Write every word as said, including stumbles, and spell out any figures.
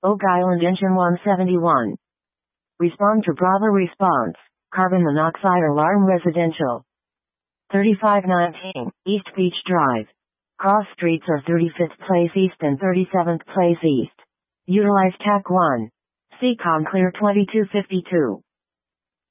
Oak Island Engine one seventy-one. Respond to Bravo response. Carbon monoxide alarm residential. thirty-five nineteen, East Beach Drive. Cross streets are thirty-fifth Place East and thirty-seventh Place East. Utilize T A C one. C COM clear twenty-two fifty-two.